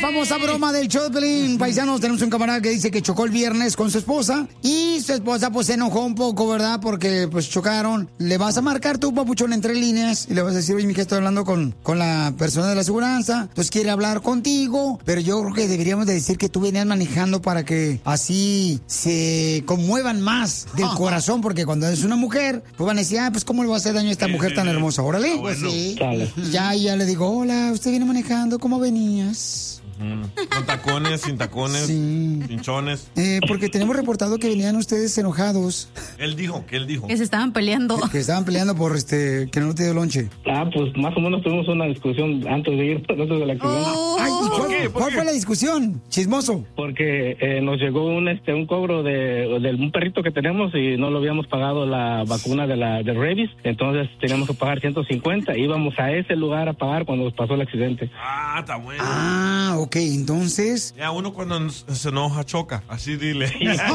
famosa broma del show de Pelín. Paisanos, tenemos un camarada que dice que chocó el viernes con su esposa y su esposa pues se enojó un poco, ¿verdad? Porque pues chocaron. Le vas a marcar tú, papuchón, entre líneas y le vas a decir, oye, mija, estoy hablando con la persona de la aseguranza, entonces quiere hablar contigo, pero yo creo que deberíamos de decir que tú venías manejando para que así se conmuevan más del corazón, porque cuando es una mujer, pues van a decir, pues ¿cómo le va a hacer daño a esta mujer tan hermosa? Órale. Bueno. Pues sí. Dale. Ya le digo, hola, usted viene manejando, ¿cómo venías? Con tacones, sin tacones, pinchones. Porque tenemos reportado que venían ustedes enojados. Él dijo, ¿qué él dijo? Que se estaban peleando. Que estaban peleando por que no te dio lonche. Pues más o menos tuvimos una discusión antes de ir, antes del accidente. Ay, ¿cuál fue la discusión? Chismoso. Porque nos llegó un cobro de un perrito que tenemos y no lo habíamos pagado la vacuna de rabies, entonces teníamos que pagar 150. Íbamos a ese lugar a pagar cuando nos pasó el accidente. Está bueno. Ok, entonces. Ya uno cuando se enoja choca, así dile.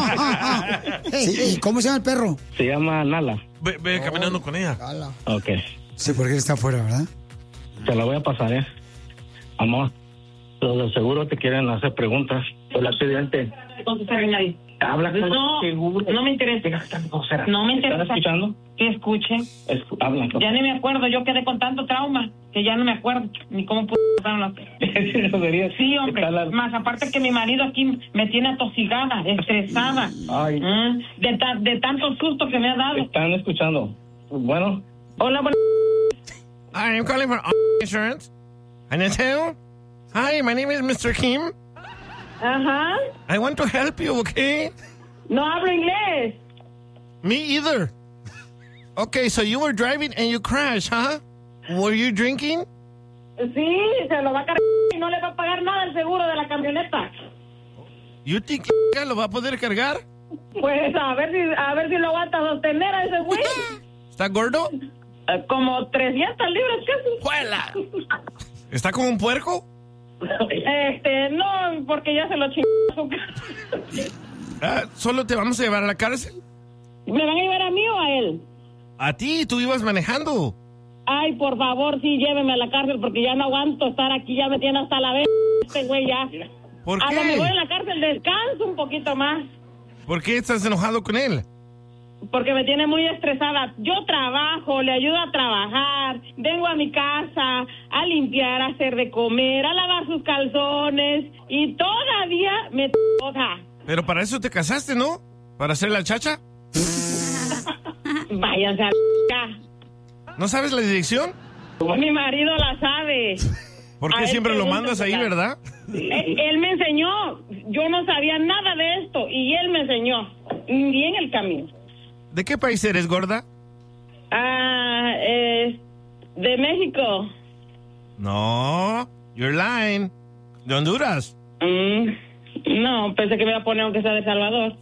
Sí, ¿y cómo se llama el perro? Se llama Nala. Ve caminando con ella. Nala. Ok. Sí, porque él está afuera, ¿verdad? Te la voy a pasar, Amor, los del seguro te quieren hacer preguntas por el accidente. Habla con No, seguro. no me interesa. No me interesa. ¿Estás escuchando? Que escuche. Habla. Ya ni me acuerdo, yo quedé con tanto trauma que ya no me acuerdo ni cómo pasaron las cosas. Sí, hombre. Más aparte que mi marido aquí me tiene atosigada, estresada. Ay. De tanto susto que me ha dado. Están escuchando. Bueno. Hola, bueno. Hi, I'm calling for insurance. Anatole? Hi, my name is Mr. Kim. Ajá. I want to help you, okay? No hablo inglés. Me either. Okay, so you were driving and you crashed, huh? Were you drinking? Sí, se lo va a cargar y no le va a pagar nada el seguro de la camioneta. You think lo va a poder cargar? Pues a ver si lo aguanta sostener a ese güey. ¿Está gordo? Como 300 libras casi. ¡Juela! ¿Está como un puerco? No, porque ya se lo chingó a su casa. ¿Solo te vamos a llevar a la cárcel? ¿Me van a llevar a mí o a él? A ti, tú ibas manejando. Ay, por favor, sí, lléveme a la cárcel porque ya no aguanto estar aquí, ya me tiene hasta la vez este güey ya. ¿Por qué? A lo mejor en la cárcel descanso un poquito más. ¿Por qué estás enojado con él? Porque me tiene muy estresada. Yo trabajo, le ayudo a trabajar, vengo a mi casa a limpiar, a hacer de comer, a lavar sus calzones y todavía me toca. Pero para eso te casaste, ¿no? ¿Para hacer la chacha? Váyanse a la... ¿No sabes la dirección? Mi marido la sabe. ¿Por qué siempre lo mandas ahí, verdad? Él me enseñó. Yo no sabía nada de esto y él me enseñó. Y en el camino. ¿De qué país eres, gorda? De México. No, you're lying. ¿De Honduras? No, pensé que me iba a poner aunque sea de Salvador.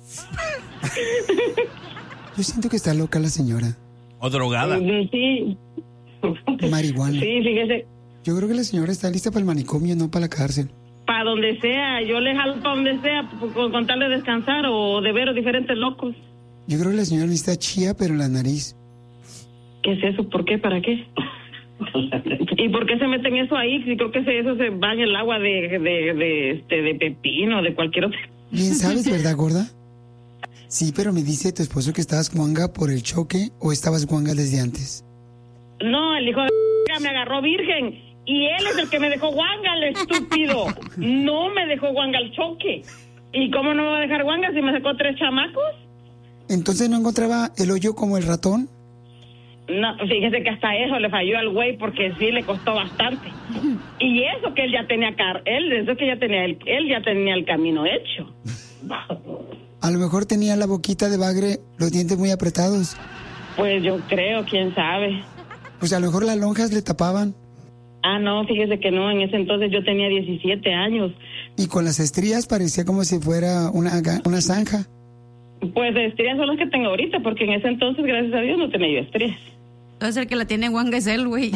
Yo siento que está loca la señora. ¿O drogada? Sí. Marihuana. Sí, fíjese. Yo creo que la señora está lista para el manicomio, no para la cárcel. Para donde sea, yo le jalo para donde sea, con tal de descansar o de ver a diferentes locos. Yo creo que la señora necesita chía, pero en la nariz. ¿Qué es eso? ¿Por qué? ¿Para qué? ¿Y por qué se meten eso ahí? Si creo que eso se baña el agua de pepino, de cualquier otro. Bien sabes, ¿verdad, gorda? Sí, pero me dice tu esposo que estabas guanga por el choque o estabas guanga desde antes. No, el hijo de me agarró virgen y él es el que me dejó guanga, el estúpido. No me dejó guanga el choque. ¿Y cómo no me va a dejar guanga si me sacó 3 chamacos? ¿Entonces no encontraba el hoyo como el ratón? No, fíjese que hasta eso le falló al güey porque sí le costó bastante. Y eso que él ya tenía él ya tenía el camino hecho. A lo mejor tenía la boquita de bagre, los dientes muy apretados. Pues yo creo, quién sabe. Pues a lo mejor las lonjas le tapaban. No, fíjese que no, en ese entonces yo tenía 17 años. Y con las estrías parecía como si fuera una zanja. Pues estrías son las que tengo ahorita, porque en ese entonces, gracias a Dios, no tenía yo estrías. Entonces el que la tiene guanga es él, güey.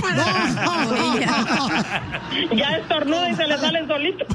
Ya estornuda y se le salen solitos.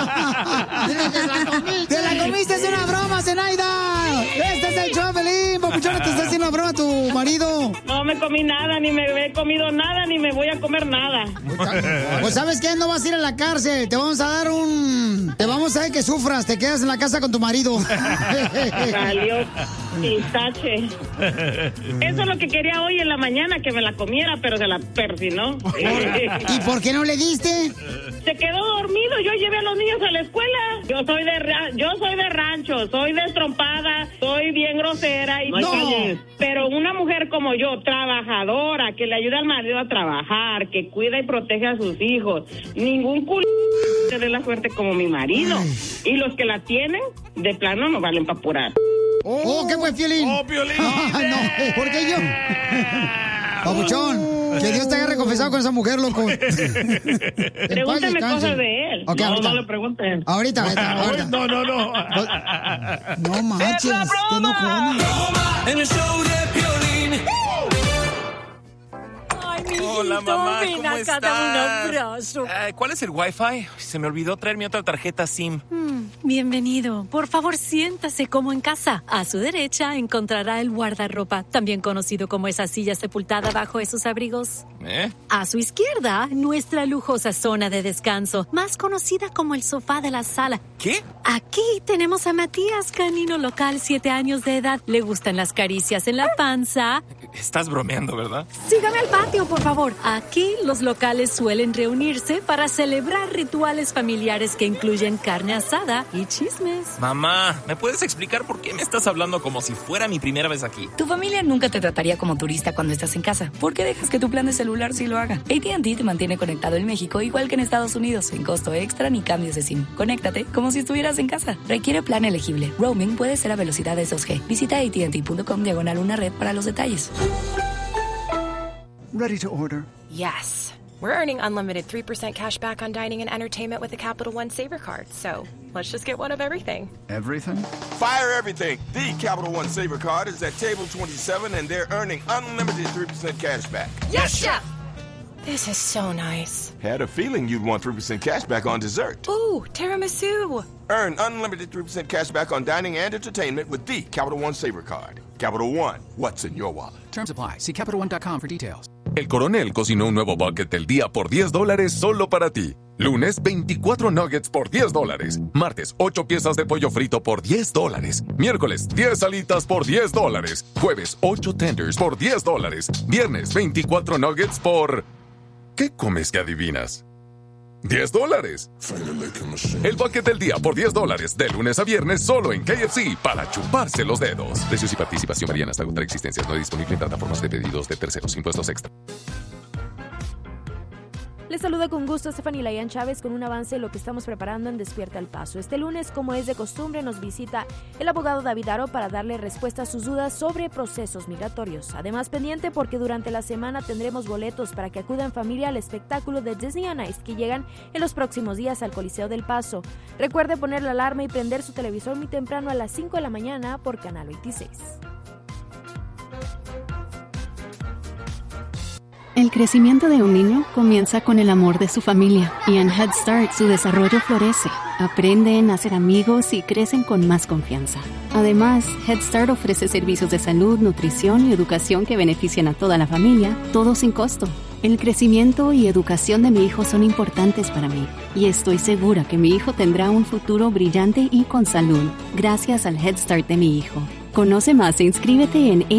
¡Te la comiste! ¡Es una broma, Zenaida! ¡Este es el show, Pelín! papuchona, te está haciendo la broma tu marido. No me comí nada, ni me he comido nada, ni me voy a comer nada. Pues ¿sabes qué? No vas a ir a la cárcel. Te vamos a dar te vamos a hacer que sufras. Te quedas en la casa con tu marido. Salió pistache. Eso es lo que quería hoy en la mañana, que me la comiera, pero se la persinó. ¿Y por qué no le diste? Se quedó dormido. Yo llevé a los niños a la escuela. Yo soy de rancho, soy destrompada, soy bien grosera. Y pero una mujer como yo, trabajadora, que le ayuda al marido a trabajar, que cuida y protege a sus hijos, ningún culo tiene la suerte como mi marido. Y los que la tienen, de plano no valen para apurar. ¿Qué fue, Piolín? Piolín! No, ¿por qué yo? Papuchón, que Dios te haya recompensado con esa mujer, loco. Pregúntame cosas de él. Okay, no le pregunten. Ahorita. No. No manches, qué enojona. En el show de Piolín. Ay, mijito, hola, mamá, ven ¿cómo acá, estás? dame un abrazo. ¿Cuál es el Wi-Fi? Se me olvidó traer mi otra tarjeta SIM. Bienvenido. Por favor, siéntase como en casa. A su derecha encontrará el guardarropa, también conocido como esa silla sepultada bajo esos abrigos. A su izquierda, nuestra lujosa zona de descanso, más conocida como el sofá de la sala. ¿Qué? Aquí tenemos a Matías, canino local, 7 años de edad. Le gustan las caricias en la panza. Estás bromeando, ¿verdad? Sígame al patio, por favor. Aquí los locales suelen reunirse para celebrar rituales familiares que incluyen carne asada y chismes. Mamá, ¿me puedes explicar por qué me estás hablando como si fuera mi primera vez aquí? Tu familia nunca te trataría como turista cuando estás en casa. ¿Por qué dejas que tu plan de celular sí lo haga? AT&T te mantiene conectado en México igual que en Estados Unidos, sin costo extra ni cambios de SIM. Conéctate como si estuvieras en casa. Requiere plan elegible. Roaming puede ser a velocidades 2G. Visita AT&T.com/una red para los detalles. Ready to order? Yes. We're earning unlimited 3% cash back on dining and entertainment with the Capital One Saver Card. So let's just get one of everything. Everything? Fire everything. The Capital One Saver Card is at table 27 and they're earning unlimited 3% cash back. Yes, Chef! This is so nice. Had a feeling you'd want 3% cash back on dessert. Ooh, tiramisu. Earn unlimited 3% cash back on dining and entertainment with the Capital One Saver Card. Capital One, what's in your wallet? Terms apply. See CapitalOne.com for details. El Coronel cocinó un nuevo bucket del día por $10 solo para ti. Lunes, 24 nuggets por $10. Martes, 8 piezas de pollo frito por $10. Miércoles, 10 alitas por $10. Jueves, 8 tenders por $10. Viernes, 24 nuggets por... ¿Qué comes que adivinas? $10. El bucket del día por $10 de lunes a viernes solo en KFC para chuparse los dedos. Precios y participación varían hasta agotar existencias. No disponible en plataformas de pedidos de terceros. Impuestos extra. Les saluda con gusto Stephanie Layan Chávez con un avance de lo que estamos preparando en Despierta El Paso. Este lunes, como es de costumbre, nos visita el abogado David Aro para darle respuesta a sus dudas sobre procesos migratorios. Además, pendiente porque durante la semana tendremos boletos para que acudan familia al espectáculo de Disney on Ice que llegan en los próximos días al Coliseo del Paso. Recuerde poner la alarma y prender su televisor muy temprano a las 5 de la mañana por Canal 26. El crecimiento de un niño comienza con el amor de su familia y en Head Start su desarrollo florece. Aprenden a ser amigos y crecen con más confianza. Además, Head Start ofrece servicios de salud, nutrición y educación que benefician a toda la familia, todo sin costo. El crecimiento y educación de mi hijo son importantes para mí y estoy segura que mi hijo tendrá un futuro brillante y con salud gracias al Head Start de mi hijo. Conoce más e inscríbete en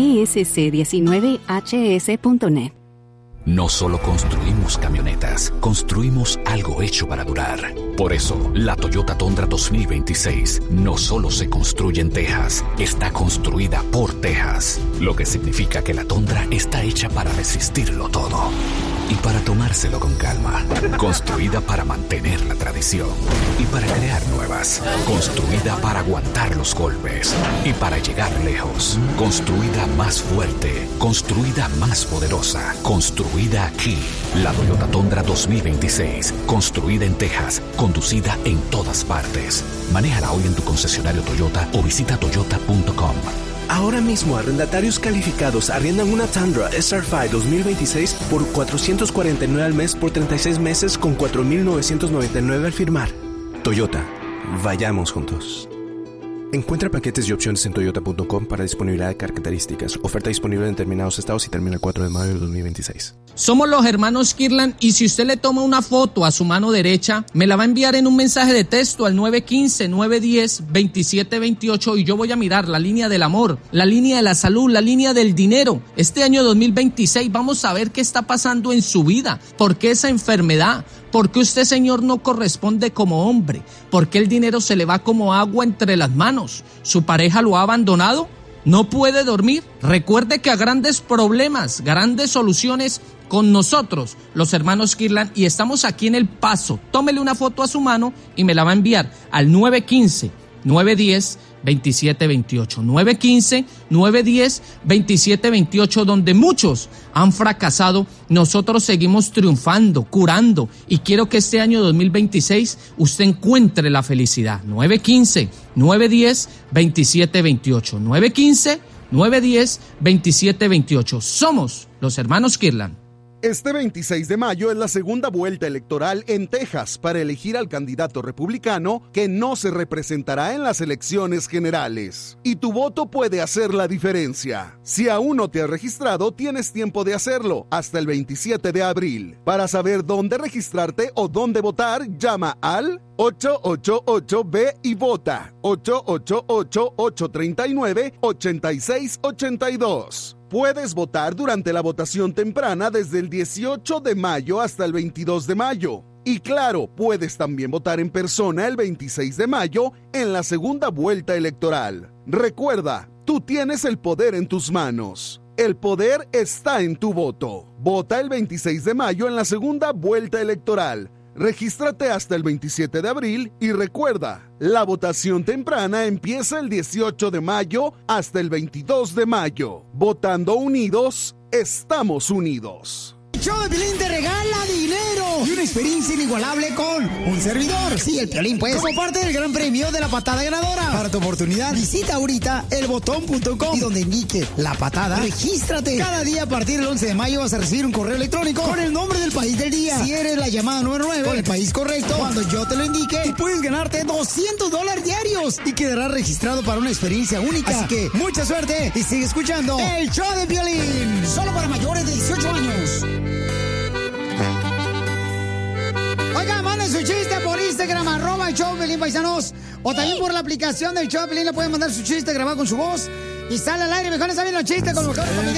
esc19hs.net. No solo construimos camionetas, construimos algo hecho para durar. Por eso, la Toyota Tundra 2026 no solo se construye en Texas, está construida por Texas. Lo que significa que la Tundra está hecha para resistirlo todo. Y para tomárselo con calma. Construida para mantener la tradición. Y para crear nuevas. Construida para aguantar los golpes. Y para llegar lejos. Construida más fuerte. Construida más poderosa. Construida aquí. La Toyota Tundra 2026. Construida en Texas. Conducida en todas partes. Manéjala hoy en tu concesionario Toyota o visita toyota.com. Ahora mismo, arrendatarios calificados arriendan una Tundra SR5 2026 por $449 al mes por 36 meses con $4,999 al firmar. Toyota, vayamos juntos. Encuentra paquetes y opciones en toyota.com para disponibilidad de características. Oferta disponible en determinados estados y termina el 4 de mayo de 2026. Somos los hermanos Kirlan y si usted le toma una foto a su mano derecha, me la va a enviar en un mensaje de texto al 915-910-2728 y yo voy a mirar la línea del amor, la línea de la salud, la línea del dinero. Este año 2026 vamos a ver qué está pasando en su vida, por qué esa enfermedad, por qué usted, señor, no corresponde como hombre, por qué el dinero se le va como agua entre las manos, su pareja lo ha abandonado. ¿No puede dormir? Recuerde que a grandes problemas, grandes soluciones con nosotros, los hermanos Kirlan, y estamos aquí en El Paso. Tómele una foto a su mano y me la va a enviar al 915-910-2728. 915-910-2728, donde muchos han fracasado, nosotros seguimos triunfando, curando, y quiero que este año 2026 usted encuentre la felicidad. 915-910-2728. 915-910-2728. Somos los hermanos Kirlan. Este 26 de mayo es la segunda vuelta electoral en Texas para elegir al candidato republicano que no se representará en las elecciones generales. Y tu voto puede hacer la diferencia. Si aún no te has registrado, tienes tiempo de hacerlo hasta el 27 de abril. Para saber dónde registrarte o dónde votar, llama al 888-B y vota. 888-839-8682. Puedes votar durante la votación temprana desde el 18 de mayo hasta el 22 de mayo. Y claro, puedes también votar en persona el 26 de mayo en la segunda vuelta electoral. Recuerda, tú tienes el poder en tus manos. El poder está en tu voto. Vota el 26 de mayo en la segunda vuelta electoral. Regístrate hasta el 27 de abril y recuerda, la votación temprana empieza el 18 de mayo hasta el 22 de mayo. Votando unidos, estamos unidos. El show de Piolín te regala dinero y una experiencia inigualable con un servidor. Sí, el Piolín, pues. Como parte del gran premio de la patada ganadora. Para tu oportunidad, visita ahorita elbotón.com y donde indique la patada, regístrate. Cada día a partir del 11 de mayo vas a recibir un correo electrónico con el nombre del país del día. Si eres la llamada número 9 con el país correcto, cuando yo te lo indique, y puedes ganarte $200 diarios y quedarás registrado para una experiencia única. Así que mucha suerte y sigue escuchando el show de Piolín. Solo para mayores de 18 años. Oiga, manden su chiste por Instagram, @el show de Piolín, paisanos. O también por la aplicación del show de Piolín le pueden mandar su chiste grabado con su voz. Y sale al aire, mejor no saben los chistes con los mejores